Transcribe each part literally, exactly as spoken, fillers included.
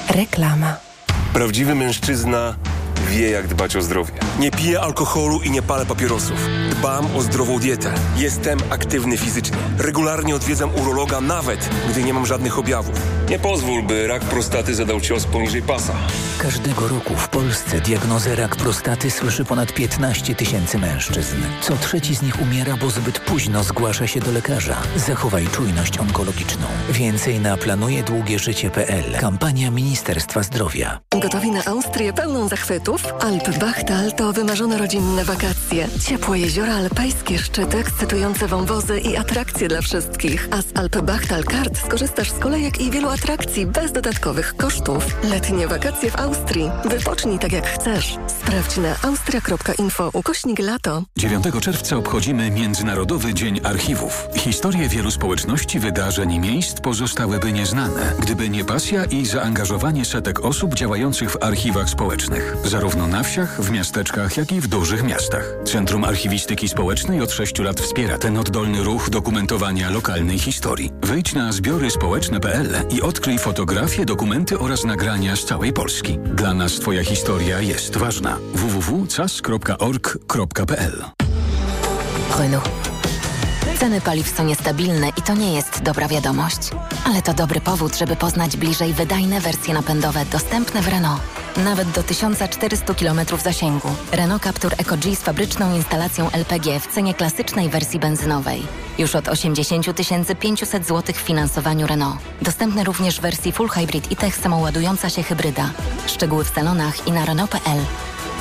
Reklama. Prawdziwy mężczyzna wie, jak dbać o zdrowie. Nie piję alkoholu i nie palę papierosów. Dbam o zdrową dietę. Jestem aktywny fizycznie. Regularnie odwiedzam urologa, nawet gdy nie mam żadnych objawów. Nie pozwól, by rak prostaty zadał cios poniżej pasa. Każdego roku w Polsce diagnozę rak prostaty słyszy ponad piętnaście tysięcy mężczyzn. Co trzeci z nich umiera, bo zbyt późno zgłasza się do lekarza. Zachowaj czujność onkologiczną. Więcej na planuje długie życie kropka p l. Kampania Ministerstwa Zdrowia. Gotowi na Austrię pełną zachwytów? Alpbachtal to wymarzone rodzinne wakacje. Ciepłe jeziora alpejskie, szczyty, ekscytujące wąwozy i atrakcje dla wszystkich. A z Alpbachtal Kart skorzystasz z kolejek i wielu atrakcji bez dodatkowych kosztów. Letnie wakacje w Austrii. Wypocznij tak jak chcesz. Sprawdź na austria kropka info ukośnik lato. dziewiątego czerwca obchodzimy Międzynarodowy Dzień Archiwów. Historie wielu społeczności, wydarzeń i miejsc pozostałyby nieznane, gdyby nie pasja i zaangażowanie setek osób działających w archiwach społecznych. Zarówno na wsiach, w miasteczkach, jak i w dużych miastach. Centrum Archiwistyki Społecznej od sześciu lat wspiera ten oddolny ruch dokumentowania lokalnej historii. Wejdź na zbiory społeczne kropka p l i odkryj fotografie, dokumenty oraz nagrania z całej Polski. Dla nas Twoja historia jest ważna. w w w kropka c a s kropka org kropka p l. Renault. Ceny paliw są niestabilne i to nie jest dobra wiadomość. Ale to dobry powód, żeby poznać bliżej wydajne wersje napędowe dostępne w Renault. Nawet do tysiąc czterysta kilometrów zasięgu. Renault Captur Eco-G z fabryczną instalacją L P G w cenie klasycznej wersji benzynowej. Już od osiemdziesiąt tysięcy pięćset złotych w finansowaniu Renault. Dostępny również w wersji Full Hybrid i Tech samoładująca się hybryda. Szczegóły w salonach i na Renault kropka p l.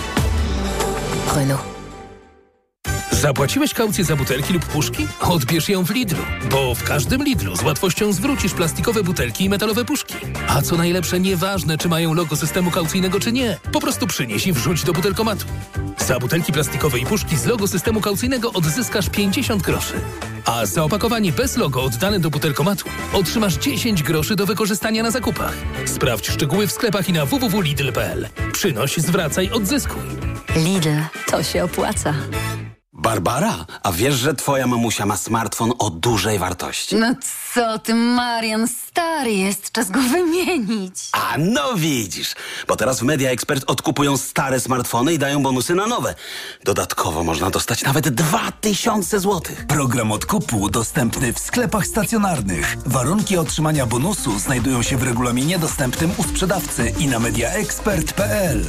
Renault. Zapłaciłeś kaucję za butelki lub puszki? Odbierz ją w Lidlu, bo w każdym Lidlu z łatwością zwrócisz plastikowe butelki i metalowe puszki. A co najlepsze, nieważne, czy mają logo systemu kaucyjnego, czy nie. Po prostu przynieś i wrzuć do butelkomatu. Za butelki plastikowe i puszki z logo systemu kaucyjnego odzyskasz pięćdziesiąt groszy. A za opakowanie bez logo oddane do butelkomatu otrzymasz dziesięć groszy do wykorzystania na zakupach. Sprawdź szczegóły w sklepach i na w w w kropka lidl kropka p l. Przynoś, zwracaj, odzyskuj. Lidl, to się opłaca. Barbara, a wiesz, że twoja mamusia ma smartfon o dużej wartości? No co ty, Marian, stary jest, czas go wymienić. A no widzisz, bo teraz w Media Expert odkupują stare smartfony i dają bonusy na nowe. Dodatkowo można dostać nawet dwa tysiące złotych. Program odkupu dostępny w sklepach stacjonarnych. Warunki otrzymania bonusu znajdują się w regulaminie dostępnym u sprzedawcy i na media expert kropka p l.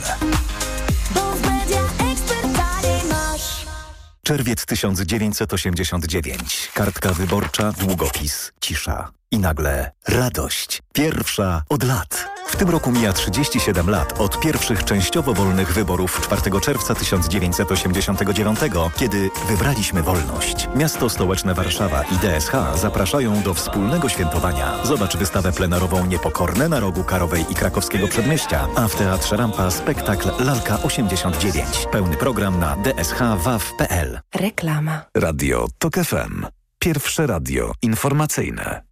Czerwiec tysiąc dziewięćset osiemdziesiąt dziewięć. Kartka wyborcza, długopis, cisza. I nagle radość. Pierwsza od lat. W tym roku mija trzydzieści siedem lat od pierwszych częściowo wolnych wyborów czwartego czerwca tysiąc dziewięćset osiemdziesiątego dziewiątego, kiedy wybraliśmy wolność. Miasto stołeczne Warszawa i D S H zapraszają do wspólnego świętowania. Zobacz wystawę plenarową Niepokorne na rogu Karowej i Krakowskiego Przedmieścia, a w Teatrze Rampa spektakl Lalka osiemdziesiąt dziewięć. Pełny program na d s h waw kropka p l. Reklama. Radio Tok F M. Pierwsze radio informacyjne.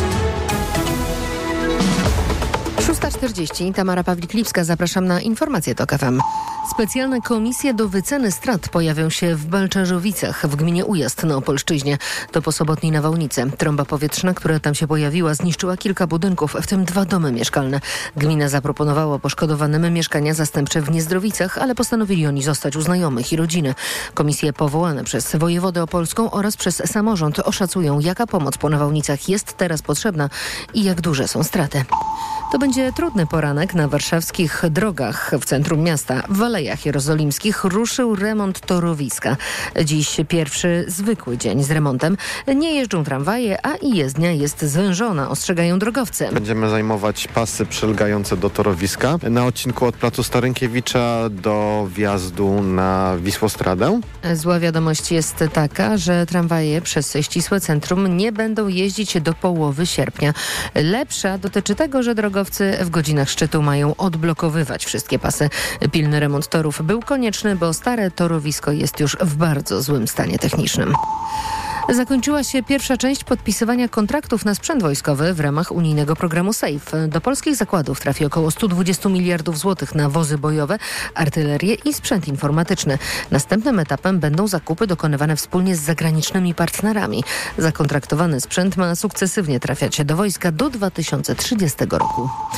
szósta czterdzieści. Tamara Pawlik-Lipska. Zapraszam na informacje Tok F M. Specjalne komisje do wyceny strat pojawią się w Balczarzowicach w gminie Ujazd na Opolszczyźnie. To po sobotniej nawałnicy. Trąba powietrzna, która tam się pojawiła, zniszczyła kilka budynków, w tym dwa domy mieszkalne. Gmina zaproponowała poszkodowanym mieszkania zastępcze w Niezdrowicach, ale postanowili oni zostać u znajomych i rodziny. Komisje powołane przez wojewodę opolską oraz przez samorząd oszacują, jaka pomoc po nawałnicach jest teraz potrzebna i jak duże są straty. To będzie trudny poranek na warszawskich drogach w centrum miasta. W Alejach Jerozolimskich ruszył remont torowiska. Dziś pierwszy zwykły dzień z remontem. Nie jeżdżą tramwaje, a i jezdnia jest zwężona, ostrzegają drogowcy. Będziemy zajmować pasy przylegające do torowiska na odcinku od placu Starynkiewicza do wjazdu na Wisłostradę. Zła wiadomość jest taka, że tramwaje przez ścisłe centrum nie będą jeździć do połowy sierpnia. Lepsza dotyczy tego, że drogowcy w godzinach szczytu mają odblokowywać wszystkie pasy. Pilny remont torów był konieczny, bo stare torowisko jest już w bardzo złym stanie technicznym. Zakończyła się pierwsza część podpisywania kontraktów na sprzęt wojskowy w ramach unijnego programu SAFE. Do polskich zakładów trafi około sto dwadzieścia miliardów złotych na wozy bojowe, artylerię i sprzęt informatyczny. Następnym etapem będą zakupy dokonywane wspólnie z zagranicznymi partnerami. Zakontraktowany sprzęt ma sukcesywnie trafiać do wojska do dwa tysiące trzydziestego roku.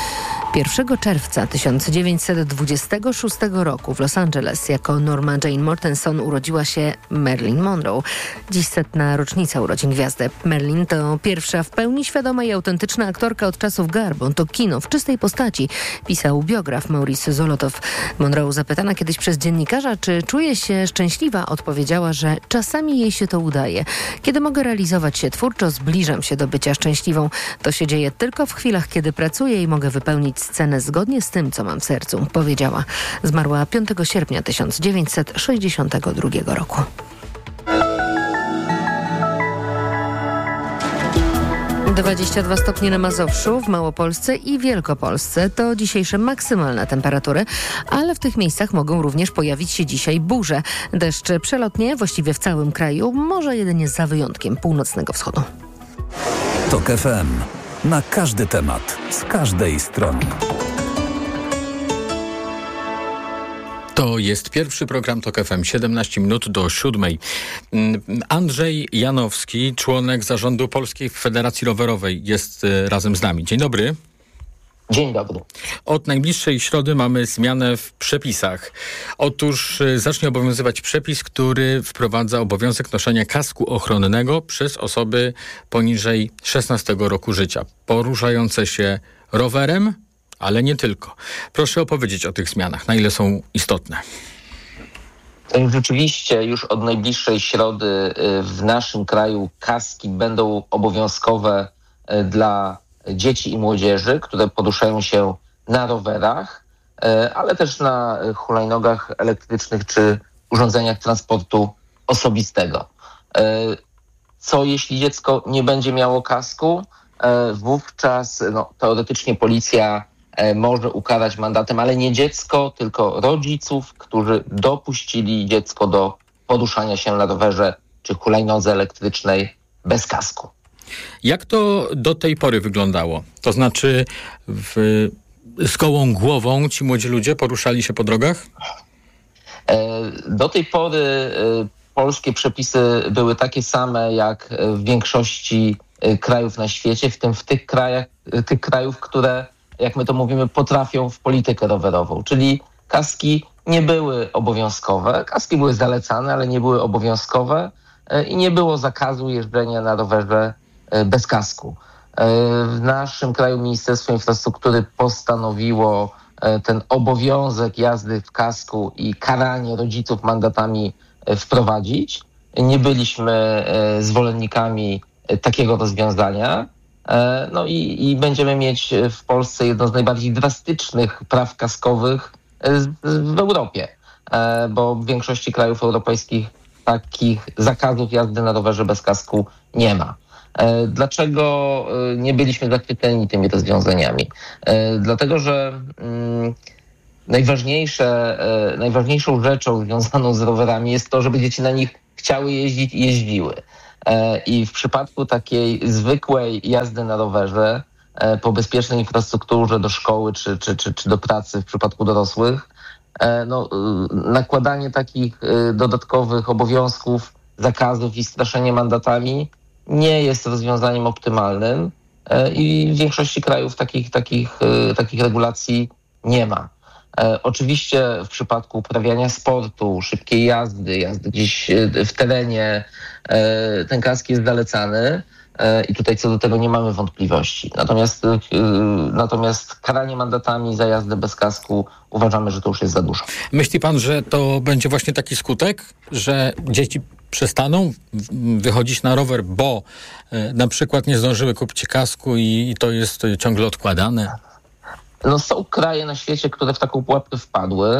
pierwszego czerwca tysiąc dziewięćset dwudziestego szóstego roku w Los Angeles jako Norma Jane Mortenson urodziła się Marilyn Monroe. Dziś setna rocznica urodzin gwiazdy. Marilyn to pierwsza w pełni świadoma i autentyczna aktorka od czasów Garbon. To kino w czystej postaci, pisał biograf Maurice Zolotow. Monroe, zapytana kiedyś przez dziennikarza, czy czuje się szczęśliwa, odpowiedziała, że czasami jej się to udaje. Kiedy mogę realizować się twórczo, zbliżam się do bycia szczęśliwą. To się dzieje tylko w chwilach, kiedy pracuję i mogę wypełnić scenę zgodnie z tym, co mam w sercu, powiedziała. Zmarła piątego sierpnia tysiąc dziewięćset sześćdziesiątego drugiego roku. dwadzieścia dwa stopnie na Mazowszu, w Małopolsce i Wielkopolsce to dzisiejsze maksymalne temperatury, ale w tych miejscach mogą również pojawić się dzisiaj burze. Deszcz przelotnie właściwie w całym kraju, może jedynie za wyjątkiem północnego wschodu. Tok F M. Na każdy temat, z każdej strony. To jest pierwszy program Tok F M, siedemnaście minut do siódmej. Andrzej Janowski, członek zarządu Polskiej Federacji Rowerowej, jest razem z nami. Dzień dobry. Dzień dobry. Od najbliższej środy mamy zmianę w przepisach. Otóż zacznie obowiązywać przepis, który wprowadza obowiązek noszenia kasku ochronnego przez osoby poniżej szesnastego roku życia, poruszające się rowerem, ale nie tylko. Proszę opowiedzieć o tych zmianach, na ile są istotne. Rzeczywiście już od najbliższej środy w naszym kraju kaski będą obowiązkowe dla dzieci i młodzieży, które poruszają się na rowerach, ale też na hulajnogach elektrycznych czy urządzeniach transportu osobistego. Co jeśli dziecko nie będzie miało kasku? Wówczas no, teoretycznie policja może ukarać mandatem, ale nie dziecko, tylko rodziców, którzy dopuścili dziecko do poruszania się na rowerze czy hulajnodze elektrycznej bez kasku. Jak to do tej pory wyglądało? To znaczy w, z gołą głową ci młodzi ludzie poruszali się po drogach? Do tej pory polskie przepisy były takie same jak w większości krajów na świecie, w tym w tych krajach, tych krajów, które, jak my to mówimy, potrafią w politykę rowerową. Czyli kaski nie były obowiązkowe. Kaski były zalecane, ale nie były obowiązkowe i nie było zakazu jeżdżenia na rowerze bez kasku. W naszym kraju Ministerstwo Infrastruktury postanowiło ten obowiązek jazdy w kasku i karanie rodziców mandatami wprowadzić. Nie byliśmy zwolennikami takiego rozwiązania. No i, i będziemy mieć w Polsce jedno z najbardziej drastycznych praw kaskowych w Europie, bo w większości krajów europejskich takich zakazów jazdy na rowerze bez kasku nie ma. Dlaczego nie byliśmy zachwyceni tymi rozwiązaniami? Dlatego, że mm, najważniejsze, najważniejszą rzeczą związaną z rowerami jest to, żeby dzieci na nich chciały jeździć i jeździły. I w przypadku takiej zwykłej jazdy na rowerze po bezpiecznej infrastrukturze do szkoły czy, czy, czy, czy do pracy w przypadku dorosłych, no, nakładanie takich dodatkowych obowiązków, zakazów i straszenie mandatami nie jest rozwiązaniem optymalnym i w większości krajów takich, takich, takich regulacji nie ma. Oczywiście w przypadku uprawiania sportu, szybkiej jazdy, jazdy gdzieś w terenie, ten kask jest zalecany i tutaj co do tego nie mamy wątpliwości. Natomiast, natomiast karanie mandatami za jazdę bez kasku uważamy, że to już jest za dużo. Myśli pan, że to będzie właśnie taki skutek, że dzieci przestaną wychodzić na rower, bo na przykład nie zdążyły kupić kasku i to jest ciągle odkładane? No, są kraje na świecie, które w taką pułapkę wpadły.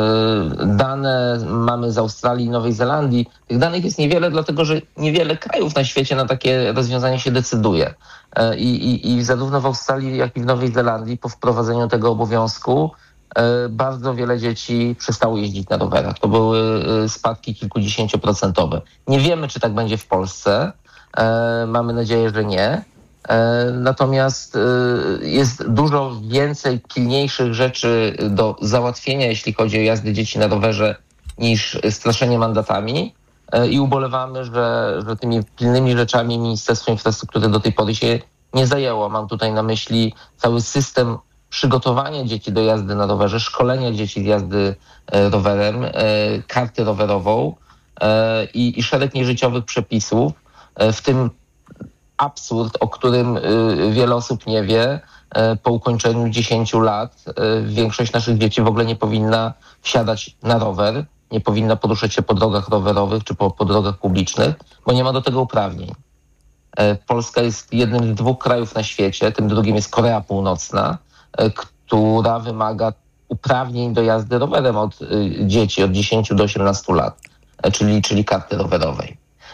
Dane mamy z Australii i Nowej Zelandii. Tych danych jest niewiele, dlatego że niewiele krajów na świecie na takie rozwiązanie się decyduje. I, i, i zarówno w Australii, jak i w Nowej Zelandii po wprowadzeniu tego obowiązku bardzo wiele dzieci przestało jeździć na rowerach. To były spadki kilkudziesięcioprocentowe. Nie wiemy, czy tak będzie w Polsce. Mamy nadzieję, że nie. Natomiast jest dużo więcej pilniejszych rzeczy do załatwienia, jeśli chodzi o jazdę dzieci na rowerze, niż straszenie mandatami. I ubolewamy, że, że tymi pilnymi rzeczami Ministerstwo Infrastruktury do tej pory się nie zajęło. Mam tutaj na myśli cały system przygotowanie dzieci do jazdy na rowerze, szkolenie dzieci z jazdy rowerem, kartę rowerową i, i szereg nieżyciowych przepisów, w tym absurd, o którym wiele osób nie wie. Po ukończeniu dziesięciu lat większość naszych dzieci w ogóle nie powinna wsiadać na rower, nie powinna poruszać się po drogach rowerowych czy po, po drogach publicznych, bo nie ma do tego uprawnień. Polska jest jednym z dwóch krajów na świecie, tym drugim jest Korea Północna, która wymaga uprawnień do jazdy rowerem od dzieci od dziesięciu do osiemnastu lat, czyli, czyli karty rowerowej.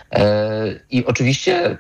I oczywiście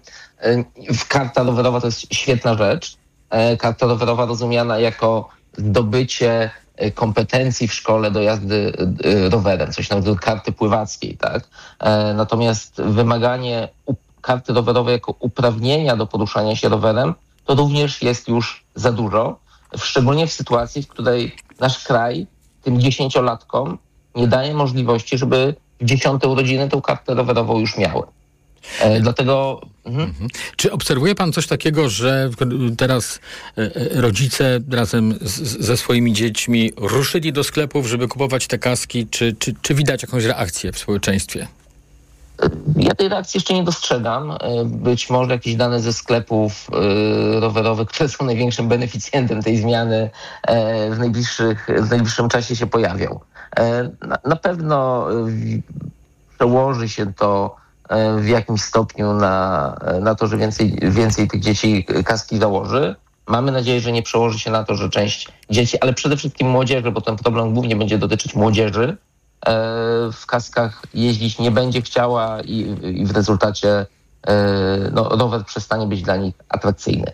karta rowerowa to jest świetna rzecz. Karta rowerowa rozumiana jako zdobycie kompetencji w szkole do jazdy rowerem, coś na wzór karty pływackiej, tak? Natomiast wymaganie karty rowerowej jako uprawnienia do poruszania się rowerem to również jest już za dużo, szczególnie w sytuacji, w której nasz kraj tym dziesięciolatkom nie daje możliwości, żeby w dziesiąte urodziny tą kartę rowerową już miały. E, dlatego... Mhm. Czy obserwuje pan coś takiego, że teraz rodzice razem z, ze swoimi dziećmi ruszyli do sklepów, żeby kupować te kaski? Czy, czy, czy widać jakąś reakcję w społeczeństwie? Ja tej reakcji jeszcze nie dostrzegam. Być może jakieś dane ze sklepów rowerowych, które są największym beneficjentem tej zmiany, w, najbliższych, w najbliższym czasie się pojawią. Na, na pewno przełoży się to w jakimś stopniu na, na to, że więcej, więcej tych dzieci kaski założy. Mamy nadzieję, że nie przełoży się na to, że część dzieci, ale przede wszystkim młodzieży, bo ten problem głównie będzie dotyczyć młodzieży, w kaskach jeździć nie będzie chciała i, i w rezultacie no, rower przestanie być dla nich atrakcyjny.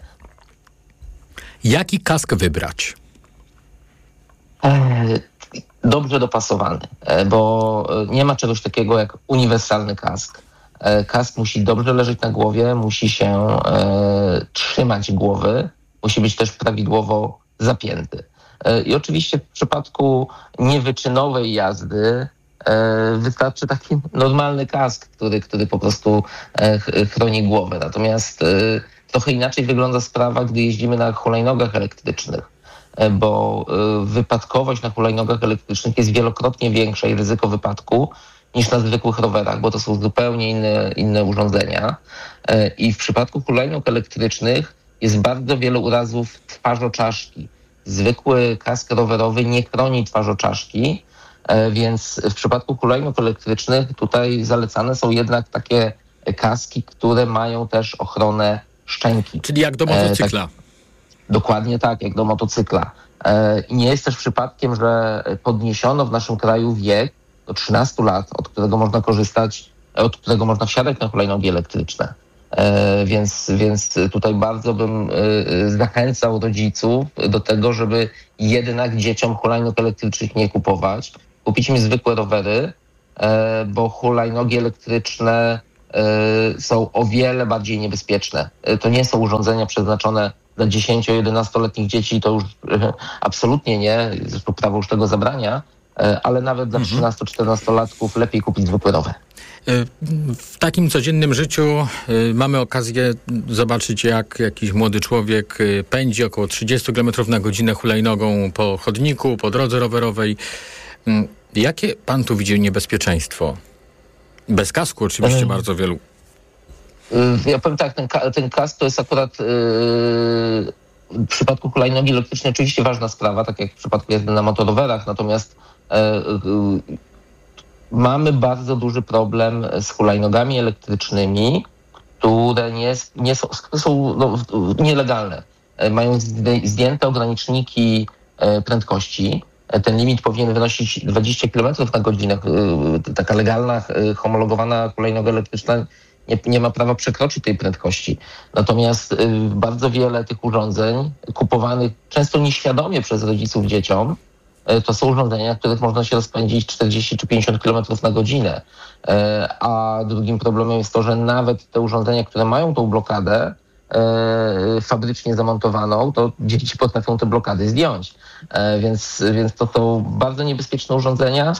Jaki kask wybrać? Dobrze dopasowany, bo nie ma czegoś takiego jak uniwersalny kask. Kask musi dobrze leżeć na głowie, musi się e, trzymać głowy, musi być też prawidłowo zapięty. E, I oczywiście w przypadku niewyczynowej jazdy e, wystarczy taki normalny kask, który, który po prostu e, chroni głowę. Natomiast e, trochę inaczej wygląda sprawa, gdy jeździmy na hulajnogach elektrycznych, e, bo e, wypadkowość na hulajnogach elektrycznych jest wielokrotnie większa i ryzyko wypadku niż na zwykłych rowerach, bo to są zupełnie inne, inne urządzenia. I w przypadku hulajnóg elektrycznych jest bardzo wiele urazów twarzoczaszki. Zwykły kask rowerowy nie chroni twarzoczaszki, więc w przypadku hulajnóg elektrycznych tutaj zalecane są jednak takie kaski, które mają też ochronę szczęki. Czyli jak do motocykla. Tak, dokładnie tak, jak do motocykla. I nie jest też przypadkiem, że podniesiono w naszym kraju wiek do trzynastu lat, od którego można korzystać, od którego można wsiadać na hulajnogi elektryczne. E, więc, więc tutaj bardzo bym e, zachęcał rodziców do tego, żeby jednak dzieciom hulajnóg elektrycznych nie kupować. Kupić im zwykłe rowery, e, bo hulajnogi elektryczne e, są o wiele bardziej niebezpieczne. E, to nie są urządzenia przeznaczone dla dziesięcio-jedenastoletnich dzieci, to już e, absolutnie nie, zresztą prawo już tego zabrania, ale nawet dla trzynasto-czternastolatków lepiej kupić zwykły rower. W takim codziennym życiu mamy okazję zobaczyć, jak jakiś młody człowiek pędzi około trzydzieści kilometrów na godzinę hulajnogą po chodniku, po drodze rowerowej. Jakie pan tu widzi niebezpieczeństwo? Bez kasku oczywiście hmm. bardzo wielu. Ja powiem tak, ten, ten kask to jest akurat yy, w przypadku hulajnogi elektrycznej oczywiście ważna sprawa, tak jak w przypadku jazdy na motorowerach, natomiast mamy bardzo duży problem z hulajnogami elektrycznymi, które nie, nie są, są no, nielegalne. Mają zdjęte ograniczniki prędkości. Ten limit powinien wynosić dwadzieścia kilometrów na godzinę. Taka legalna, homologowana hulajnoga elektryczna nie, nie ma prawa przekroczyć tej prędkości. Natomiast bardzo wiele tych urządzeń kupowanych często nieświadomie przez rodziców dzieciom, to są urządzenia, na których można się rozpędzić czterdzieści czy pięćdziesiąt kilometrów na godzinę. A drugim problemem jest to, że nawet te urządzenia, które mają tą blokadę fabrycznie zamontowaną, to dzieci potrafią te blokady zdjąć. Więc, więc to są bardzo niebezpieczne urządzenia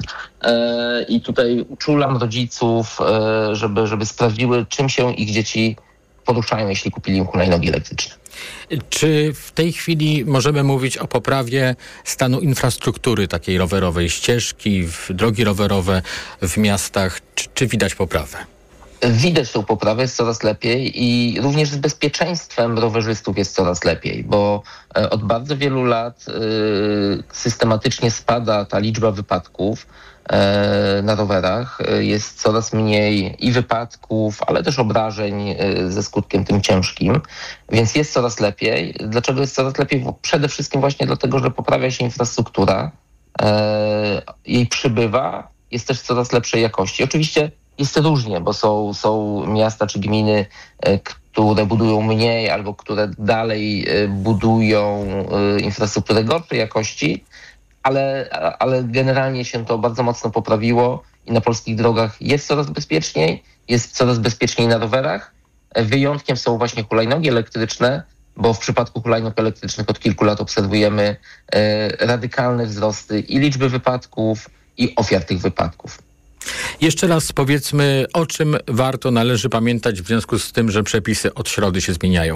i tutaj uczulam rodziców, żeby, żeby sprawdziły, czym się ich dzieci poruszają, jeśli kupili hulajnogi elektryczne. Czy w tej chwili możemy mówić o poprawie stanu infrastruktury takiej rowerowej, ścieżki, drogi rowerowe w miastach? Czy, czy widać poprawę? Widać tą poprawę, jest coraz lepiej i również z bezpieczeństwem rowerzystów jest coraz lepiej, bo od bardzo wielu lat systematycznie spada ta liczba wypadków na rowerach. Jest coraz mniej i wypadków, ale też obrażeń ze skutkiem tym ciężkim, więc jest coraz lepiej. Dlaczego jest coraz lepiej? Przede wszystkim właśnie dlatego, że poprawia się infrastruktura, jej przybywa, jest też coraz lepszej jakości. Oczywiście jest różnie, bo są, są miasta czy gminy, które budują mniej albo które dalej budują infrastrukturę gorszej jakości, ale, ale generalnie się to bardzo mocno poprawiło i na polskich drogach jest coraz bezpieczniej, jest coraz bezpieczniej na rowerach. Wyjątkiem są właśnie hulajnogi elektryczne, bo w przypadku hulajnóg elektrycznych od kilku lat obserwujemy radykalne wzrosty i liczby wypadków, i ofiar tych wypadków. Jeszcze raz powiedzmy, o czym warto, należy pamiętać w związku z tym, że przepisy od środy się zmieniają.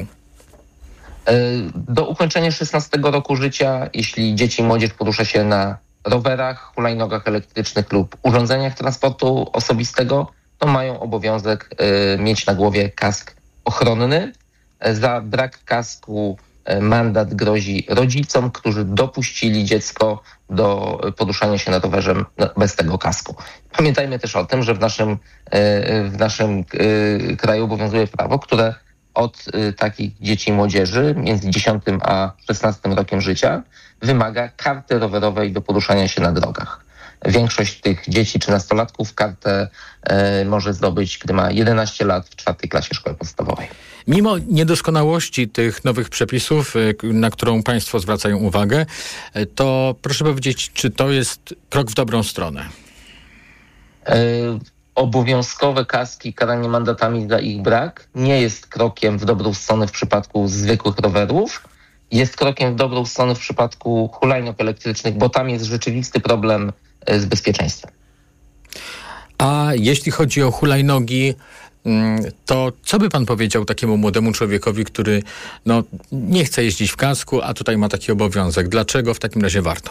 Do ukończenia szesnastego roku życia, jeśli dzieci i młodzież porusza się na rowerach, hulajnogach elektrycznych lub urządzeniach transportu osobistego, to mają obowiązek mieć na głowie kask ochronny. Za brak kasku mandat grozi rodzicom, którzy dopuścili dziecko do poruszania się na rowerze bez tego kasku. Pamiętajmy też o tym, że w naszym, w naszym kraju obowiązuje prawo, które od takich dzieci i młodzieży między dziesiątym a szesnastym rokiem życia wymaga karty rowerowej do poruszania się na drogach. Większość tych dzieci czy nastolatków kartę może zdobyć, gdy ma jedenaście lat w czwartej klasie szkoły podstawowej. Mimo niedoskonałości tych nowych przepisów, na którą państwo zwracają uwagę, to proszę powiedzieć, czy to jest krok w dobrą stronę? Obowiązkowe kaski, karanie mandatami za ich brak nie jest krokiem w dobrą stronę w przypadku zwykłych rowerów. Jest krokiem w dobrą stronę w przypadku hulajnóg elektrycznych, bo tam jest rzeczywisty problem z bezpieczeństwem. A jeśli chodzi o hulajnogi, to co by pan powiedział takiemu młodemu człowiekowi, który no, nie chce jeździć w kasku, a tutaj ma taki obowiązek? Dlaczego w takim razie warto?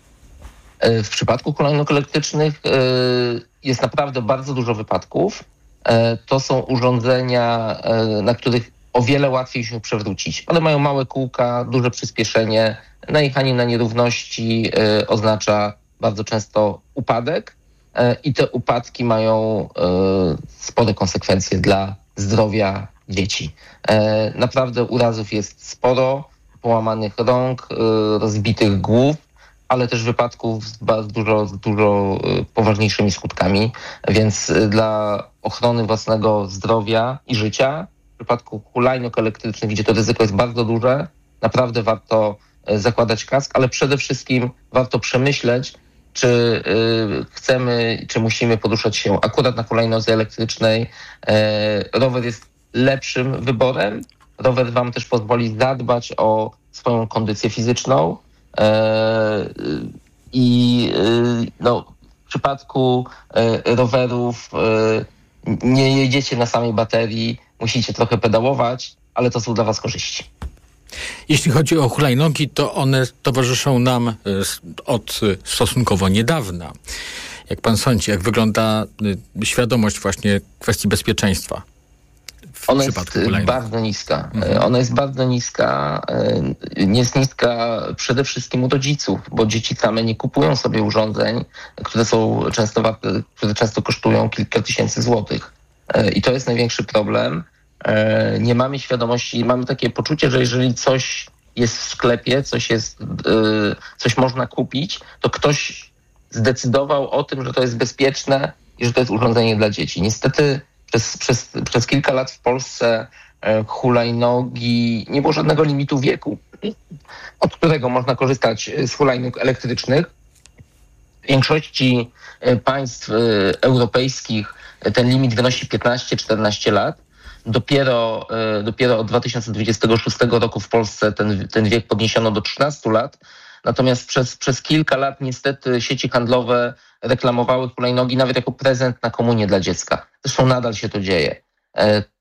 W przypadku hulajnóg elektrycznych jest naprawdę bardzo dużo wypadków. To są urządzenia, na których o wiele łatwiej się przewrócić. One mają małe kółka, duże przyspieszenie. Najechanie na nierówności oznacza bardzo często upadek i te upadki mają spore konsekwencje dla zdrowia dzieci. Naprawdę urazów jest sporo, połamanych rąk, rozbitych głów, ale też wypadków z dużo, dużo poważniejszymi skutkami, więc dla ochrony własnego zdrowia i życia w przypadku hulajnóg elektrycznych, gdzie to ryzyko jest bardzo duże, naprawdę warto zakładać kask, ale przede wszystkim warto przemyśleć, czy y, chcemy, czy musimy poruszać się akurat na hulajnodze elektrycznej. E, rower jest lepszym wyborem. Rower wam też pozwoli zadbać o swoją kondycję fizyczną. E, I y, no, w przypadku y, rowerów y, nie jedziecie na samej baterii, musicie trochę pedałować, ale to są dla was korzyści. Jeśli chodzi o hulajnogi, to one towarzyszą nam od stosunkowo niedawna. Jak pan sądzi, jak wygląda świadomość właśnie kwestii bezpieczeństwa w Ona przypadku jest hulajnog? bardzo niska. Mhm. Ona jest bardzo niska. Jest niska przede wszystkim u rodziców, bo dzieci same nie kupują sobie urządzeń, które są często warte, które często kosztują kilka tysięcy złotych. I to jest największy problem. Nie mamy świadomości, mamy takie poczucie, że jeżeli coś jest w sklepie, coś jest, coś można kupić, to ktoś zdecydował o tym, że to jest bezpieczne i że to jest urządzenie dla dzieci. Niestety przez, przez, przez kilka lat w Polsce hulajnogi, nie było żadnego limitu wieku, od którego można korzystać z hulajnóg elektrycznych. W większości państw europejskich ten limit wynosi piętnaście czternaście lat. Dopiero, dopiero od dwa tysiące dwudziestego szóstego roku w Polsce ten, ten wiek podniesiono do trzynastu lat. Natomiast przez, przez kilka lat niestety sieci handlowe reklamowały hulajnogi nawet jako prezent na komunię dla dziecka. Zresztą nadal się to dzieje.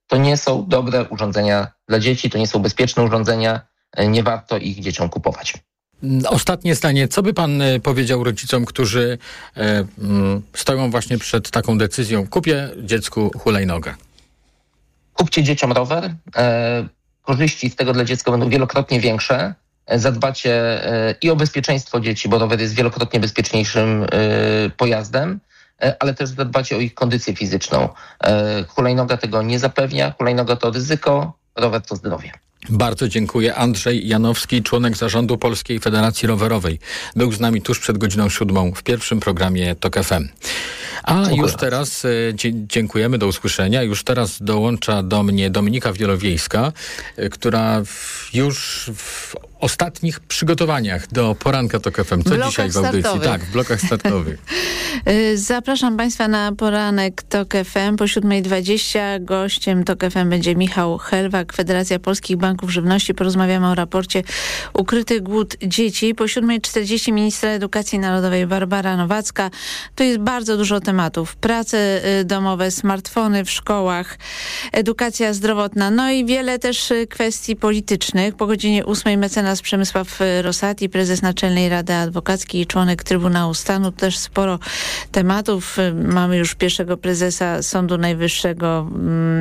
to nie są dobre urządzenia dla dzieci, to nie są bezpieczne urządzenia, nie warto ich dzieciom kupować. Ostatnie zdanie. Co by pan powiedział rodzicom, którzy e, m, stoją właśnie przed taką decyzją? Kupię dziecku hulajnogę. Kupcie dzieciom rower. E, korzyści z tego dla dziecka będą wielokrotnie większe. E, zadbacie e, i o bezpieczeństwo dzieci, bo rower jest wielokrotnie bezpieczniejszym e, pojazdem, e, ale też zadbacie o ich kondycję fizyczną. E, hulajnoga tego nie zapewnia. Hulajnoga to ryzyko, rower to zdrowie. Bardzo dziękuję. Andrzej Janowski, członek zarządu Polskiej Federacji Rowerowej. Był z nami tuż przed godziną siódmą w pierwszym programie TOK F M. A dziękuję. Już teraz e, dzie- dziękujemy, do usłyszenia. Już teraz dołącza do mnie Dominika Wielowiejska, e, która w, już w ostatnich przygotowaniach do poranka TOK F M. Co blokach dzisiaj w audycji? Startowych. Tak, w blokach startowych. Zapraszam Państwa na poranek TOK F M po siódma dwadzieścia. Gościem TOK F M będzie Michał Helwak, Federacja Polskich Banków Żywności. Porozmawiamy o raporcie Ukryty głód dzieci. Po siódma czterdzieści ministra edukacji narodowej Barbara Nowacka. To jest bardzo dużo tematów. Prace domowe, smartfony w szkołach, edukacja zdrowotna, no i wiele też kwestii politycznych. Po godzinie ósmej mecenas Przemysław Rosati, prezes Naczelnej Rady Adwokackiej i członek Trybunału Stanu. Też sporo tematów. Mamy już pierwszego prezesa Sądu Najwyższego,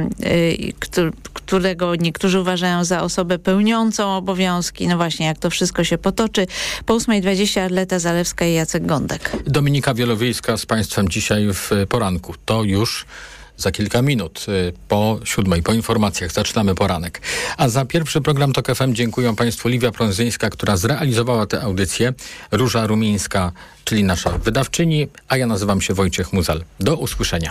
którego niektórzy uważają za osobę pełniącą obowiązki. No właśnie, jak to wszystko się potoczy. Po ósma dwadzieścia Arleta Zalewska i Jacek Gądek. Dominika Wielowiejska z Państwem dzisiaj w poranku. To już za kilka minut po siódmej, po informacjach zaczynamy poranek. A za pierwszy program TOK F M dziękuję Państwu Liwia Prądzyńska, która zrealizowała tę audycję, Róża Rumińska, czyli nasza wydawczyni, a ja nazywam się Wojciech Muzal. Do usłyszenia.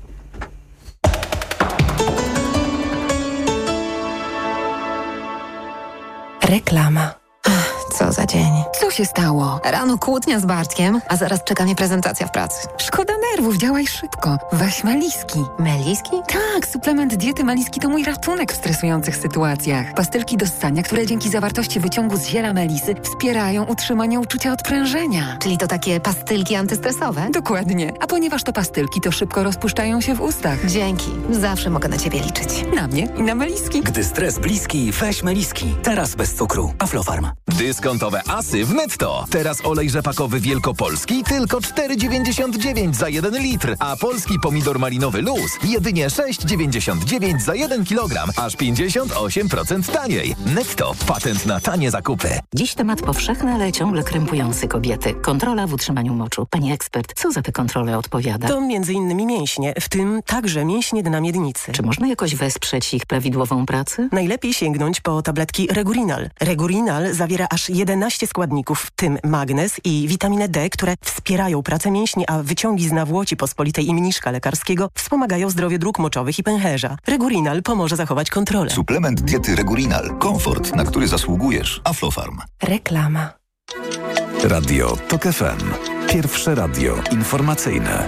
Reklama. Co za dzień. Co się stało? Rano kłótnia z Bartkiem, a zaraz czeka mnie prezentacja w pracy. Szkoda nerwów, działaj szybko. Weź Meliski. Meliski? Tak, suplement diety Meliski to mój ratunek w stresujących sytuacjach. Pastylki do ssania, które dzięki zawartości wyciągu z ziela melisy wspierają utrzymanie uczucia odprężenia. Czyli to takie pastylki antystresowe? Dokładnie. A ponieważ to pastylki, to szybko rozpuszczają się w ustach. Dzięki. Zawsze mogę na ciebie liczyć. Na mnie i na Meliski. Gdy stres bliski, weź Meliski. Teraz bez cukru. Aflofarm. Dyskontowe asy w Netto. Teraz olej rzepakowy wielkopolski tylko cztery dziewięćdziesiąt dziewięć za jeden litr, a polski pomidor malinowy Luz jedynie sześć dziewięćdziesiąt dziewięć za jeden kilogram, aż pięćdziesiąt osiem procent taniej. Netto. Patent na tanie zakupy. Dziś temat powszechny, ale ciągle krępujący kobiety. Kontrola w utrzymaniu moczu. Pani ekspert, co za tę kontrolę odpowiada? To między innymi mięśnie, w tym także mięśnie dna miednicy. Czy można jakoś wesprzeć ich prawidłową pracę? Najlepiej sięgnąć po tabletki Regurinal. Regurinal zawiera aż jedenaście składników, w tym magnez i witaminę D, które wspierają pracę mięśni, a wyciągi z nawłoci pospolitej i mniszka lekarskiego wspomagają zdrowie dróg moczowych i pęcherza. Regurinal pomoże zachować kontrolę. Suplement diety Regurinal. Komfort, na który zasługujesz. Aflofarm. Reklama. Radio TOK F M. Pierwsze radio informacyjne.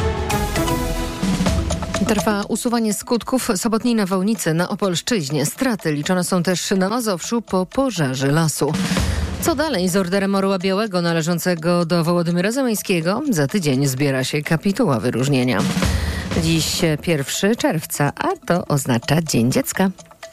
Trwa usuwanie skutków sobotniej nawałnicy na Opolszczyźnie. Straty liczone są też na Mazowszu po pożarze lasu. Co dalej z orderem Orła Białego należącego do Wołodymyra Zełenskiego? Za tydzień zbiera się kapituła wyróżnienia. Dziś pierwszego czerwca, a to oznacza Dzień Dziecka.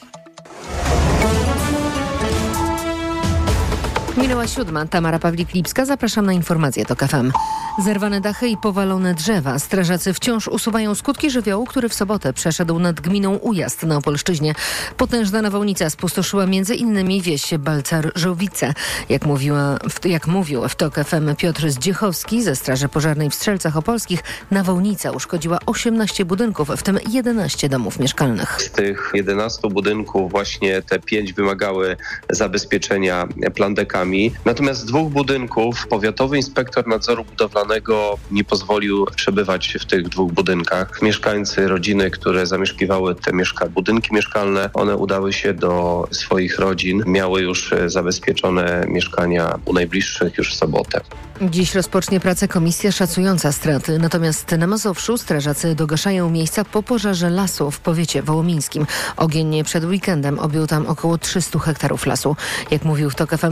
Minęła siódma. Tamara Pawlik-Lipska. Zapraszam na informacje TOK F M. Zerwane dachy i powalone drzewa. Strażacy wciąż usuwają skutki żywiołu, który w sobotę przeszedł nad gminą Ujazd na Opolszczyźnie. Potężna nawałnica spustoszyła między innymi wieś Balcar-Żowice. Jak, mówiła, jak mówił w TOK F M Piotr Zdziechowski ze Straży Pożarnej w Strzelcach Opolskich, nawałnica uszkodziła osiemnaście budynków, w tym jedenaście domów mieszkalnych. Z tych jedenastu budynków właśnie te pięć wymagały zabezpieczenia plandekami. Natomiast z dwóch budynków powiatowy inspektor nadzoru budowlanego nie pozwolił przebywać w tych dwóch budynkach. Mieszkańcy, rodziny, które zamieszkiwały te mieszka- budynki mieszkalne, one udały się do swoich rodzin, miały już zabezpieczone mieszkania u najbliższych już w sobotę. Dziś rozpocznie pracę komisja szacująca straty, natomiast na Mazowszu strażacy dogaszają miejsca po pożarze lasu w powiecie wołomińskim. Ogień przed weekendem objął tam około trzysta hektarów lasu. Jak mówił w TOK F M starszy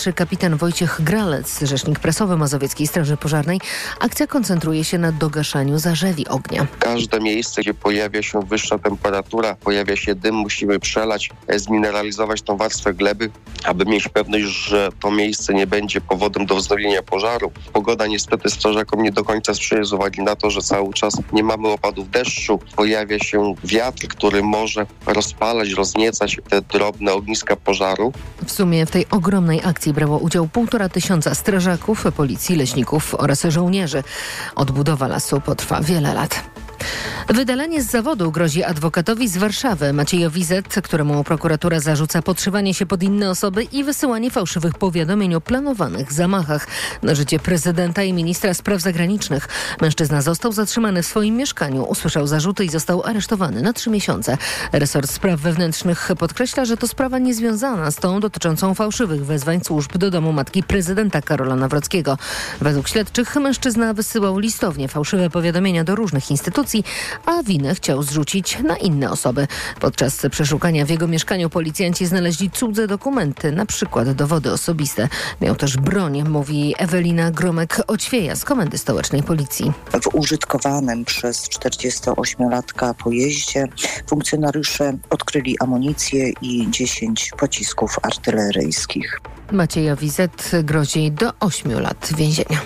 tłumaczy kapitan Wojciech Gralec, rzecznik prasowy Mazowieckiej Straży Pożarnej. Akcja koncentruje się na dogaszaniu zarzewi ognia. Każde miejsce, gdzie pojawia się wyższa temperatura, pojawia się dym, musimy przelać, zmineralizować tą warstwę gleby, aby mieć pewność, że to miejsce nie będzie powodem do wznowienia pożaru. Pogoda niestety strażakom nie do końca sprzyja z uwagi na to, że cały czas nie mamy opadów deszczu. Pojawia się wiatr, który może rozpalać, rozniecać te drobne ogniska pożaru. W sumie w tej ogromnej akcji brało udział półtora tysiąca strażaków, policji, leśników oraz żołnierzy. Odbudowa lasu potrwa wiele lat. Wydalenie z zawodu grozi adwokatowi z Warszawy, Maciejowi Z., któremu prokuratura zarzuca podszywanie się pod inne osoby i wysyłanie fałszywych powiadomień o planowanych zamachach na życie prezydenta i ministra spraw zagranicznych. Mężczyzna został zatrzymany w swoim mieszkaniu, usłyszał zarzuty i został aresztowany na trzy miesiące. Resort Spraw Wewnętrznych podkreśla, że to sprawa niezwiązana z tą dotyczącą fałszywych wezwań służb do domu matki prezydenta Karola Nawrockiego. Według śledczych mężczyzna wysyłał listownie fałszywe powiadomienia do różnych instytucji, a winę chciał zrzucić na inne osoby. Podczas przeszukania w jego mieszkaniu policjanci znaleźli cudze dokumenty, na przykład dowody osobiste. Miał też broń, mówi Ewelina Gromek-Oćwieja z Komendy Stołecznej Policji. W użytkowanym przez czterdziestoośmiolatka pojeździe funkcjonariusze odkryli amunicję i dziesięć pocisków artyleryjskich. Maciejowi Z. grozi do ośmiu lat więzienia.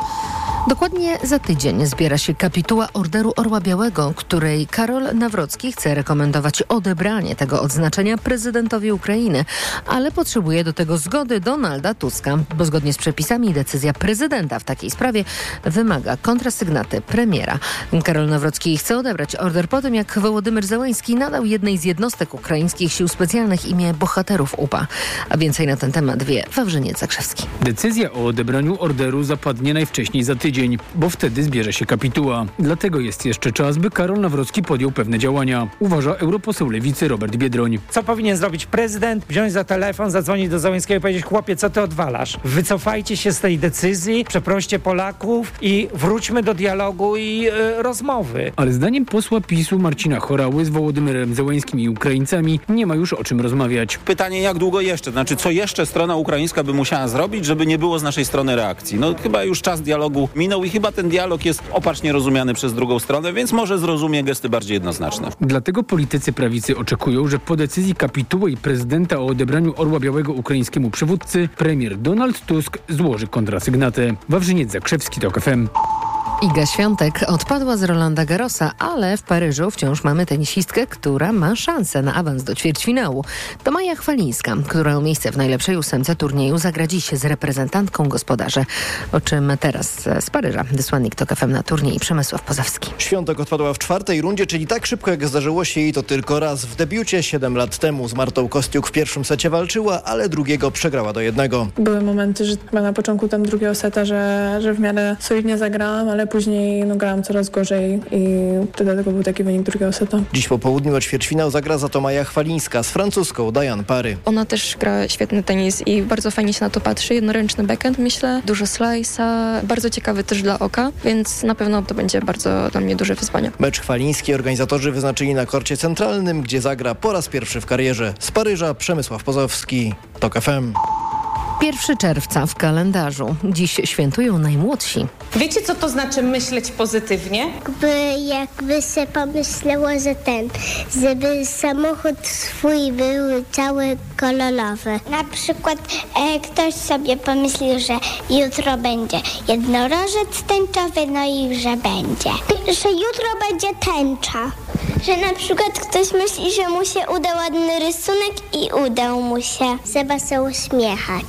Dokładnie za tydzień zbiera się kapituła Orderu Orła Białego, której Karol Nawrocki chce rekomendować odebranie tego odznaczenia prezydentowi Ukrainy, ale potrzebuje do tego zgody Donalda Tuska, bo zgodnie z przepisami decyzja prezydenta w takiej sprawie wymaga kontrasygnaty premiera. Karol Nawrocki chce odebrać order po tym, jak Wołodymyr Zełenski nadał jednej z jednostek ukraińskich sił specjalnych imię bohaterów U P A. A więcej na ten temat wie Wawrzyniec Zakrzewski. Decyzja o odebraniu orderu zapadnie najwcześniej za tydzień, bo wtedy zbierze się kapituła. Dlatego jest jeszcze czas, by Karol Nawrocki podjął pewne działania, uważa europoseł Lewicy Robert Biedroń. Co powinien zrobić prezydent? Wziąć za telefon, zadzwonić do Zełenskiego i powiedzieć: chłopie, co ty odwalasz? Wycofajcie się z tej decyzji, przeproście Polaków i wróćmy do dialogu i yy, rozmowy. Ale zdaniem posła PiSu Marcina Horały z Wołodymyrem Zełenskim i Ukraińcami nie ma już o czym rozmawiać. Pytanie, jak długo jeszcze? Znaczy, co jeszcze strona ukraińska by musiała zrobić, żeby nie było z naszej strony reakcji? No chyba już czas dialogu minął i chyba ten dialog jest opacznie rozumiany przez drugą stronę, więc może zrozumie gesty bardziej jednoznaczne. Dlatego politycy prawicy oczekują, że po decyzji kapituły i prezydenta o odebraniu Orła Białego ukraińskiemu przywódcy, premier Donald Tusk złoży kontrasygnatę. Wawrzyniec Zakrzewski, TOK F M. Iga Świątek odpadła z Rolanda Garrosa, ale w Paryżu wciąż mamy tenisistkę, która ma szansę na awans do ćwierćfinału. To Maja Chwalińska, która o miejsce w najlepszej ósemce turnieju zagra dziś z reprezentantką gospodarzy. O czym teraz z Paryża wysłannik TOK F M na turniej Przemysław Pozowski. Świątek odpadła w czwartej rundzie, czyli tak szybko jak zdarzyło się jej to tylko raz w debiucie. Siedem lat temu z Martą Kostiuk w pierwszym secie walczyła, ale drugiego przegrała do jednego. Były momenty, że chyba na początku tam drugiego seta, że, że w miarę solidnie zagrałam, ale później no, grałam coraz gorzej i dlatego był taki wynik drugiego seta. Dziś po południu o ćwierćfinał zagra za to Maja Chwalińska z francuską Diane Parry. Ona też gra świetny tenis i bardzo fajnie się na to patrzy. Jednoręczny backhand, myślę, dużo slice'a, bardzo ciekawy też dla oka, więc na pewno to będzie bardzo dla mnie duże wyzwanie. Mecz Chwaliński organizatorzy wyznaczyli na korcie centralnym, gdzie zagra po raz pierwszy w karierze. Z Paryża Przemysław Pozowski, TOK F M. pierwszego czerwca w kalendarzu. Dziś świętują najmłodsi. Wiecie, co to znaczy myśleć pozytywnie? Jakby, jakby się pomyślało, że ten, żeby samochód swój był cały kolorowy. Na przykład e, ktoś sobie pomyślił, że jutro będzie jednorożec tęczowy, no i że będzie. Że jutro będzie tęcza. Że na przykład ktoś myśli, że mu się uda ładny rysunek i udał mu się. Trzeba się uśmiechać.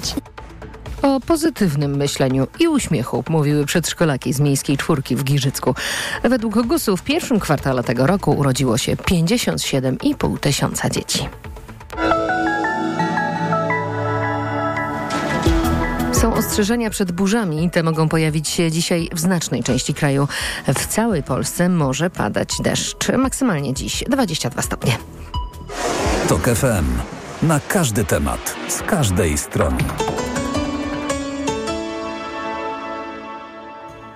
O pozytywnym myśleniu i uśmiechu mówiły przedszkolaki z Miejskiej Czwórki w Giżycku. Według gusu w pierwszym kwartale tego roku urodziło się pięćdziesiąt siedem i pół tysiąca dzieci. Są ostrzeżenia przed burzami. Te mogą pojawić się dzisiaj w znacznej części kraju. W całej Polsce może padać deszcz. Maksymalnie dziś dwadzieścia dwa stopnie. TOK F M. Na każdy temat. Z każdej strony.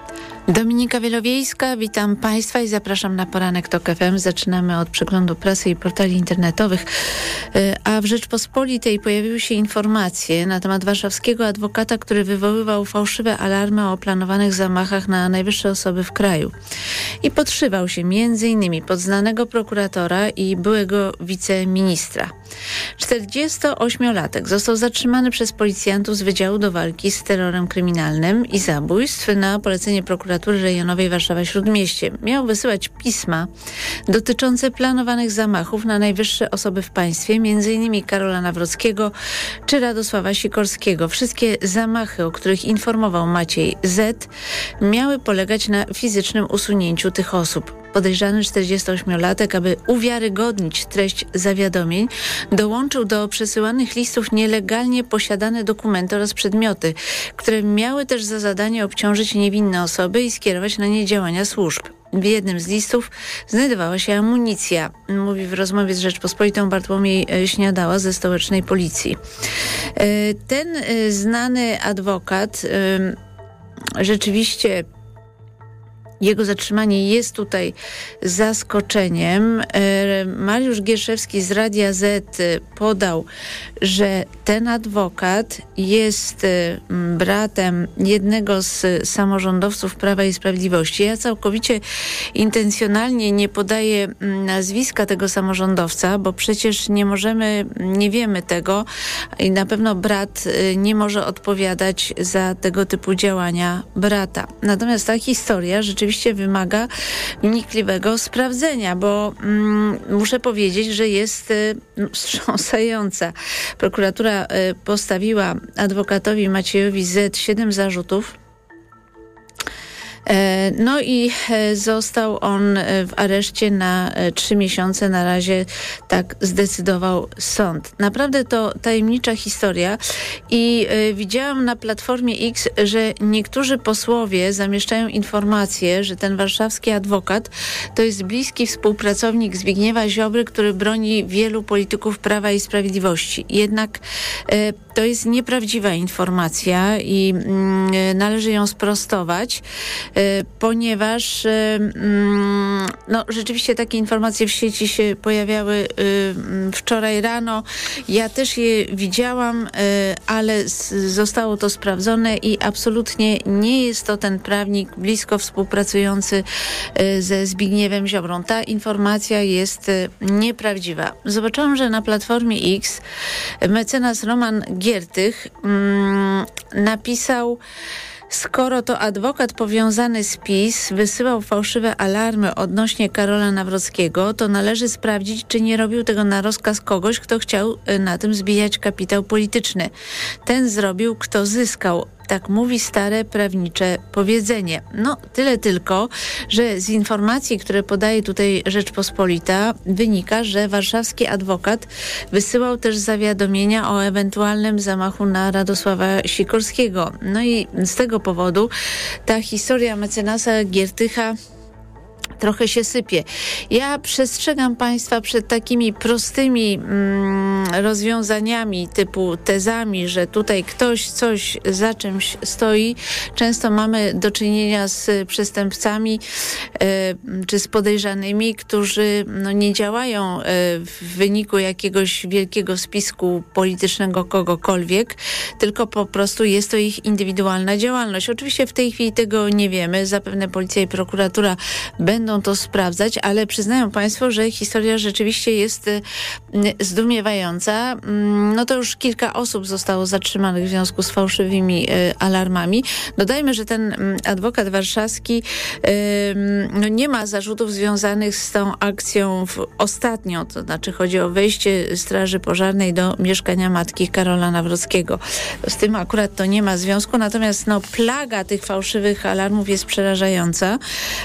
Dominika Wielowiejska, witam Państwa i zapraszam na poranek TOK F M. Zaczynamy od przeglądu prasy i portali internetowych. A w Rzeczpospolitej pojawiły się informacje na temat warszawskiego adwokata, który wywoływał fałszywe alarmy o planowanych zamachach na najwyższe osoby w kraju. I podszywał się między innymi pod znanego prokuratora i byłego wiceministra. czterdziestoośmiolatek został zatrzymany przez policjantów z Wydziału do Walki z Terrorem Kryminalnym i Zabójstw na polecenie prokuratury rejonowej Warszawa-Śródmieście. Miał wysyłać pisma dotyczące planowanych zamachów na najwyższe osoby w państwie, między innymi Karola Nawrockiego czy Radosława Sikorskiego. Wszystkie zamachy, o których informował Maciej Z., miały polegać na fizycznym usunięciu tych osób. Podejrzany czterdziestoośmiolatek, aby uwiarygodnić treść zawiadomień, dołączył do przesyłanych listów nielegalnie posiadane dokumenty oraz przedmioty, które miały też za zadanie obciążyć niewinne osoby i skierować na nie działania służb. W jednym z listów znajdowała się amunicja, mówi w rozmowie z Rzeczpospolitą Bartłomiej Śniadała ze stołecznej policji. Ten znany adwokat rzeczywiście... Jego zatrzymanie jest tutaj zaskoczeniem. Mariusz Gierszewski z Radia Z podał, że ten adwokat jest bratem jednego z samorządowców Prawa i Sprawiedliwości. Ja całkowicie intencjonalnie nie podaję nazwiska tego samorządowca, bo przecież nie możemy, nie wiemy tego i na pewno brat nie może odpowiadać za tego typu działania brata. Natomiast ta historia rzeczywiście wymaga wnikliwego sprawdzenia, bo mm, muszę powiedzieć, że jest y, wstrząsająca. Prokuratura y, postawiła adwokatowi Maciejowi Z siedem zarzutów. No i został on w areszcie na trzy miesiące. Na razie tak zdecydował sąd. Naprawdę to tajemnicza historia i widziałam na Platformie X, że niektórzy posłowie zamieszczają informacje, że ten warszawski adwokat to jest bliski współpracownik Zbigniewa Ziobry, który broni wielu polityków Prawa i Sprawiedliwości. Jednak to jest nieprawdziwa informacja i należy ją sprostować, ponieważ no, rzeczywiście takie informacje w sieci się pojawiały wczoraj rano. Ja też je widziałam, ale zostało to sprawdzone i absolutnie nie jest to ten prawnik blisko współpracujący ze Zbigniewem Ziobrą. Ta informacja jest nieprawdziwa. Zobaczyłam, że na Platformie X mecenas Roman Giertych mm, napisał: skoro to adwokat powiązany z PiS wysyłał fałszywe alarmy odnośnie Karola Nawrockiego, to należy sprawdzić, czy nie robił tego na rozkaz kogoś, kto chciał na tym zbijać kapitał polityczny. Ten zrobił, kto zyskał. Tak mówi stare prawnicze powiedzenie. No, tyle tylko, że z informacji, które podaje tutaj Rzeczpospolita, wynika, że warszawski adwokat wysyłał też zawiadomienia o ewentualnym zamachu na Radosława Sikorskiego. No i z tego powodu ta historia mecenasa Giertycha trochę się sypie. Ja przestrzegam Państwa przed takimi prostymi mm, rozwiązaniami typu tezami, że tutaj ktoś coś za czymś stoi. Często mamy do czynienia z przestępcami y, czy z podejrzanymi, którzy no, nie działają y, w wyniku jakiegoś wielkiego spisku politycznego kogokolwiek, tylko po prostu jest to ich indywidualna działalność. Oczywiście w tej chwili tego nie wiemy. Zapewne policja i prokuratura będą to sprawdzać, ale przyznają Państwo, że historia rzeczywiście jest zdumiewająca. No to już kilka osób zostało zatrzymanych w związku z fałszywymi alarmami. Dodajmy, że ten adwokat warszawski no nie ma zarzutów związanych z tą akcją w ostatnio, to znaczy chodzi o wejście Straży Pożarnej do mieszkania matki Karola Nawrockiego. Z tym akurat to nie ma związku, natomiast no, plaga tych fałszywych alarmów jest przerażająca.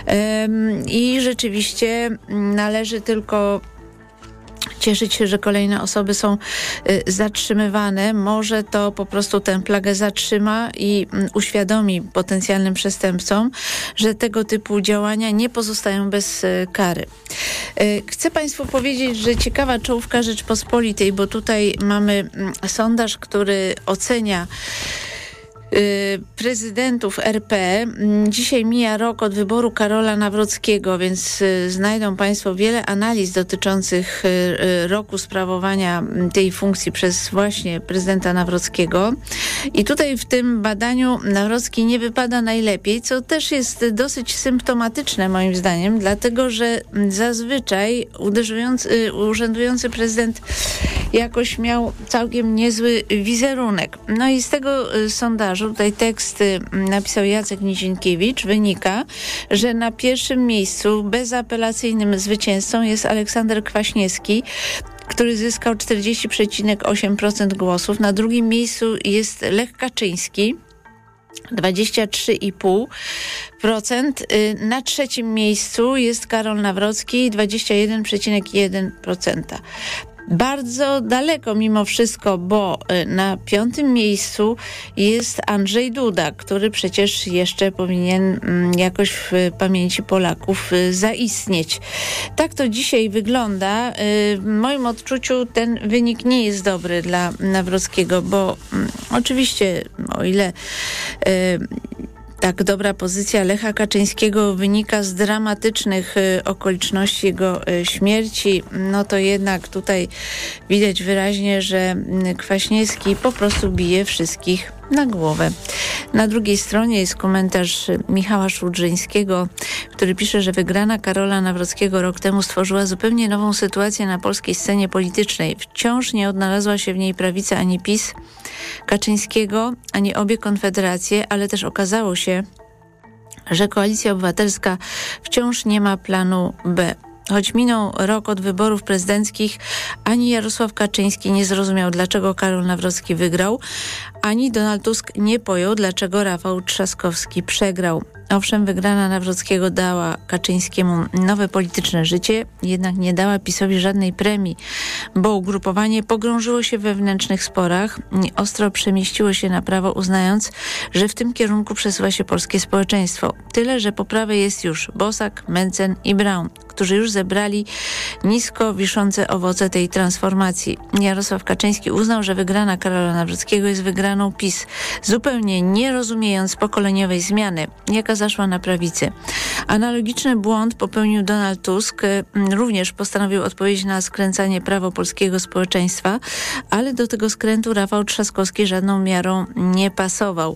I rzeczywiście należy tylko cieszyć się, że kolejne osoby są y, zatrzymywane. Może to po prostu tę plagę zatrzyma i y, uświadomi potencjalnym przestępcom, że tego typu działania nie pozostają bez y, kary. Y, chcę Państwu powiedzieć, że ciekawa czołówka Rzeczpospolitej, bo tutaj mamy y, sondaż, który ocenia prezydentów R P. Dzisiaj mija rok od wyboru Karola Nawrockiego, więc znajdą Państwo wiele analiz dotyczących roku sprawowania tej funkcji przez właśnie prezydenta Nawrockiego. I tutaj w tym badaniu Nawrocki nie wypada najlepiej, co też jest dosyć symptomatyczne moim zdaniem, dlatego że zazwyczaj uderzający, urzędujący prezydent jakoś miał całkiem niezły wizerunek. No i z tego sondażu, tutaj tekst napisał Jacek Nizienkiewicz, wynika, że na pierwszym miejscu bezapelacyjnym zwycięzcą jest Aleksander Kwaśniewski, który zyskał czterdzieści przecinek osiem procent głosów. Na drugim miejscu jest Lech Kaczyński, dwadzieścia trzy przecinek pięć procent. Na trzecim miejscu jest Karol Nawrocki, dwadzieścia jeden przecinek jeden procent. Bardzo daleko mimo wszystko, bo na piątym miejscu jest Andrzej Duda, który przecież jeszcze powinien jakoś w pamięci Polaków zaistnieć. Tak to dzisiaj wygląda. W moim odczuciu ten wynik nie jest dobry dla Nawrockiego, bo oczywiście o ile tak dobra pozycja Lecha Kaczyńskiego wynika z dramatycznych y, okoliczności jego y, śmierci, no to jednak tutaj widać wyraźnie, że y, Kwaśniewski po prostu bije wszystkich na głowę. Na drugiej stronie jest komentarz Michała Szudrzyńskiego, który pisze, że wygrana Karola Nawrockiego rok temu stworzyła zupełnie nową sytuację na polskiej scenie politycznej. Wciąż nie odnalazła się w niej prawica ani PiS Kaczyńskiego, ani obie konfederacje, ale też okazało się, że Koalicja Obywatelska wciąż nie ma planu B. Choć minął rok od wyborów prezydenckich, ani Jarosław Kaczyński nie zrozumiał, dlaczego Karol Nawrocki wygrał, ani Donald Tusk nie pojął, dlaczego Rafał Trzaskowski przegrał. Owszem, wygrana Nawrockiego dała Kaczyńskiemu nowe polityczne życie, jednak nie dała PiS-owi żadnej premii, bo ugrupowanie pogrążyło się w wewnętrznych sporach i ostro przemieściło się na prawo, uznając, że w tym kierunku przesuwa się polskie społeczeństwo. Tyle, że po prawej jest już Bosak, Mencen i Braun, którzy już zebrali nisko wiszące owoce tej transformacji. Jarosław Kaczyński uznał, że wygrana Karola Nawrockiego jest wygraną PiS, zupełnie nie rozumiejąc pokoleniowej zmiany, jaka zaszła na prawicy. Analogiczny błąd popełnił Donald Tusk. Również postanowił odpowiedzieć na skręcanie prawo polskiego społeczeństwa, ale do tego skrętu Rafał Trzaskowski żadną miarą nie pasował.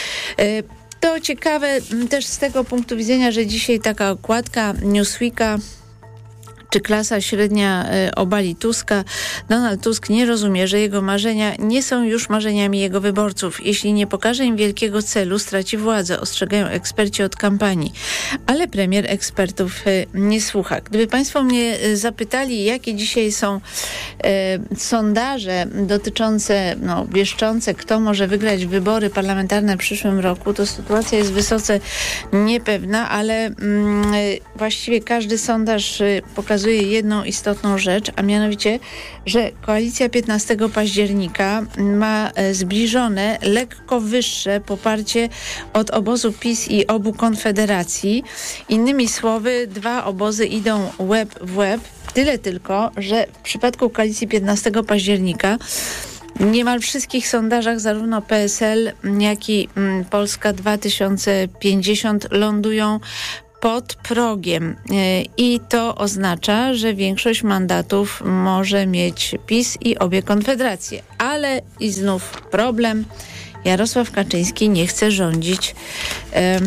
To ciekawe też z tego punktu widzenia, że dzisiaj taka okładka Newsweeka czy klasa średnia obali Tuska. Donald Tusk nie rozumie, że jego marzenia nie są już marzeniami jego wyborców. Jeśli nie pokaże im wielkiego celu, straci władzę, ostrzegają eksperci od kampanii. Ale premier ekspertów nie słucha. Gdyby Państwo mnie zapytali, jakie dzisiaj są e, sondaże dotyczące, no, wieszczące, kto może wygrać wybory parlamentarne w przyszłym roku, to sytuacja jest wysoce niepewna, ale mm, właściwie każdy sondaż pokazuje jedną istotną rzecz, a mianowicie, że koalicja piętnastego października ma zbliżone, lekko wyższe poparcie od obozu PiS i obu konfederacji. Innymi słowy, dwa obozy idą łeb w łeb. Tyle tylko, że w przypadku koalicji piętnastego października w niemal wszystkich sondażach zarówno P S L, jak i Polska dwa tysiące pięćdziesiąt lądują pod progiem i to oznacza, że większość mandatów może mieć PiS i obie konfederacje. Ale i znów problem. Jarosław Kaczyński nie chce rządzić e,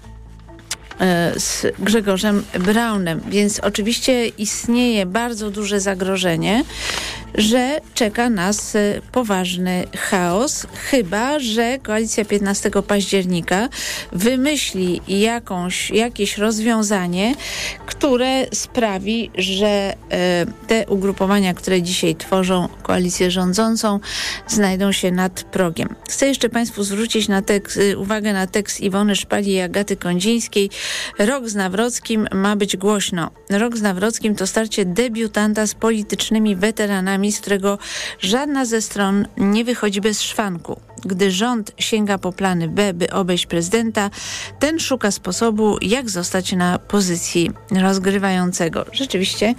e, z Grzegorzem Braunem, więc oczywiście istnieje bardzo duże zagrożenie, że czeka nas poważny chaos, chyba że koalicja piętnastego października wymyśli jakąś, jakieś rozwiązanie, które sprawi, że e, te ugrupowania, które dzisiaj tworzą koalicję rządzącą, znajdą się nad progiem. Chcę jeszcze Państwu zwrócić na tekst, uwagę na tekst Iwony Szpali i Agaty Kondzińskiej. Rok z Nawrockim ma być głośno. Rok z Nawrockim to starcie debiutanta z politycznymi weteranami, z którego żadna ze stron nie wychodzi bez szwanku. Gdy rząd sięga po plany B, by obejść prezydenta, ten szuka sposobu, jak zostać na pozycji rozgrywającego. Rzeczywiście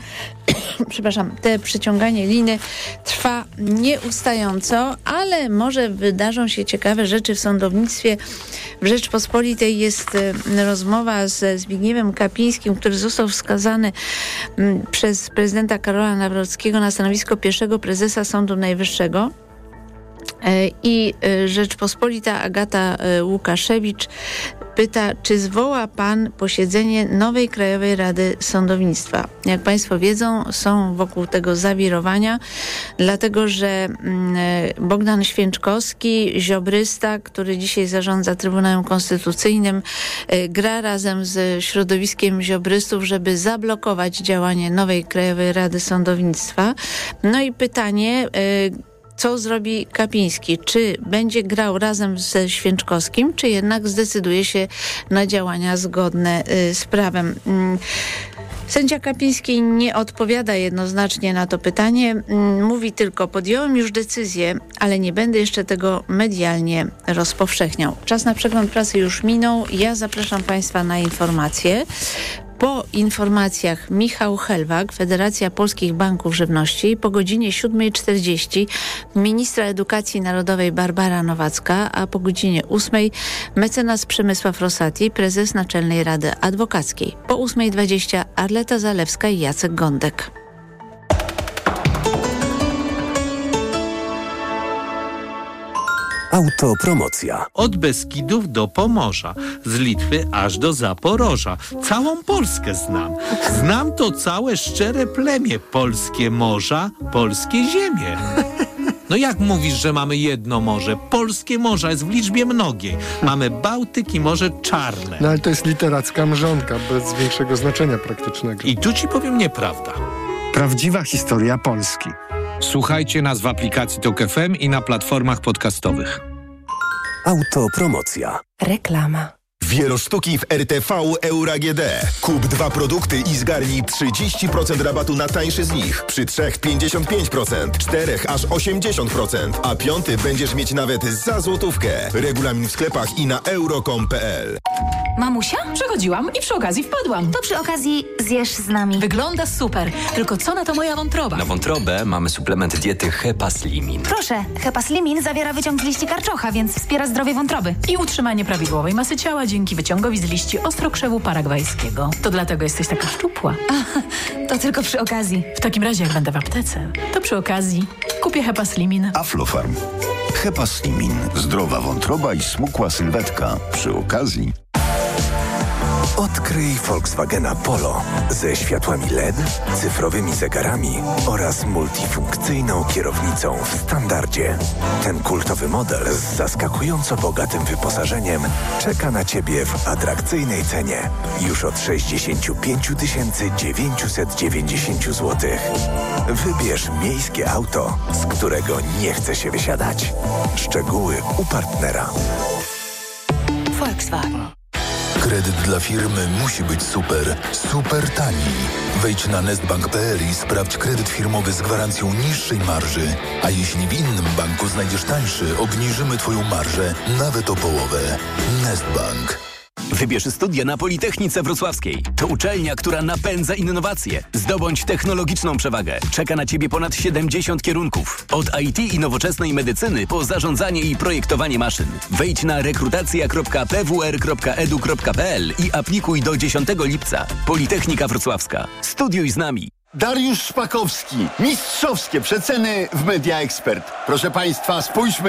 przepraszam, te przeciąganie liny trwa nieustająco, ale może wydarzą się ciekawe rzeczy w sądownictwie. W Rzeczpospolitej jest rozmowa ze Zbigniewem Kapińskim, który został wskazany przez prezydenta Karola Nawrockiego na stanowisko pierwszego prezesa Sądu Najwyższego. I Rzeczpospolita Agata Łukaszewicz pyta, czy zwoła pan posiedzenie nowej Krajowej Rady Sądownictwa. Jak państwo wiedzą, są wokół tego zawirowania, dlatego że Bogdan Święczkowski, ziobrysta, który dzisiaj zarządza Trybunałem Konstytucyjnym, gra razem z środowiskiem ziobrystów, żeby zablokować działanie nowej Krajowej Rady Sądownictwa. No i pytanie, co zrobi Kapiński? Czy będzie grał razem ze Święczkowskim, czy jednak zdecyduje się na działania zgodne y, z prawem? Y, Sędzia Kapiński nie odpowiada jednoznacznie na to pytanie. Mówi tylko, podjąłem już decyzję, ale nie będę jeszcze tego medialnie rozpowszechniał. Czas na przegląd prasy już minął. Ja zapraszam państwa na informacje. Po informacjach Michał Helwak, Federacja Polskich Banków Żywności, po godzinie siódma czterdzieści ministra edukacji narodowej Barbara Nowacka, a po godzinie ósmej mecenas Przemysław Rosati, prezes Naczelnej Rady Adwokackiej. Po ósma dwadzieścia Arleta Zalewska i Jacek Gądek. Autopromocja. Od Beskidów do Pomorza, z Litwy aż do Zaporoża. Całą Polskę znam. Znam to całe szczere plemię. Polskie morza, polskie ziemie. No jak mówisz, że mamy jedno morze? Polskie morza jest w liczbie mnogiej. Mamy Bałtyk i Morze Czarne. No ale to jest literacka mrzonka, bez większego znaczenia praktycznego. I tu ci powiem nieprawda. Prawdziwa historia Polski. Słuchajcie nas w aplikacji Tok F M i na platformach podcastowych. Autopromocja. Reklama. Wielosztuki w R T V Euro A G D. Kup dwa produkty i zgarnij trzydzieści procent rabatu na tańszy z nich. Przy trzech pięćdziesiąt pięć procent, czterech aż osiemdziesiąt procent, a piąty będziesz mieć nawet za złotówkę. Regulamin w sklepach i na euro kropka com kropka p l. Mamusia? Przechodziłam i przy okazji wpadłam. To przy okazji zjesz z nami. Wygląda super. Tylko co na to moja wątroba? Na wątrobę mamy suplement diety Hepaslimin. Proszę, Hepaslimin zawiera wyciąg z liści karczocha, więc wspiera zdrowie wątroby. I utrzymanie prawidłowej masy ciała dzięki wyciągowi z liści ostrokrzewu paragwajskiego. To dlatego jesteś taka szczupła. A, to tylko przy okazji. W takim razie, jak będę w aptece, to przy okazji kupię Hepaslimin. Aflofarm. Hepaslimin. Zdrowa wątroba i smukła sylwetka. Przy okazji... Odkryj Volkswagena Polo ze światłami L E D, cyfrowymi zegarami oraz multifunkcyjną kierownicą w standardzie. Ten kultowy model z zaskakująco bogatym wyposażeniem czeka na Ciebie w atrakcyjnej cenie już od sześćdziesiąt pięć tysięcy dziewięćset dziewięćdziesiąt złotych. Wybierz miejskie auto, z którego nie chce się wysiadać. Szczegóły u partnera. Volkswagen. Kredyt dla firmy musi być super, super tani. Wejdź na nestbank kropka p l i sprawdź kredyt firmowy z gwarancją niższej marży. A jeśli w innym banku znajdziesz tańszy, obniżymy Twoją marżę nawet o połowę. Nestbank. Wybierz studia na Politechnice Wrocławskiej. To uczelnia, która napędza innowacje. Zdobądź technologiczną przewagę. Czeka na Ciebie ponad siedemdziesiąt kierunków. Od I T i nowoczesnej medycyny po zarządzanie i projektowanie maszyn. Wejdź na rekrutacja kropka p w r kropka e d u kropka p l i aplikuj do dziesiątego lipca. Politechnika Wrocławska. Studiuj z nami. Dariusz Szpakowski. Mistrzowskie przeceny w Media Expert. Proszę Państwa, spójrzmy